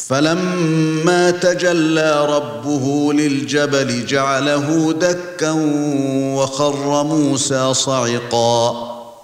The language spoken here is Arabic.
فلما تجلى ربه للجبل جعله دكا وخر موسى صعقا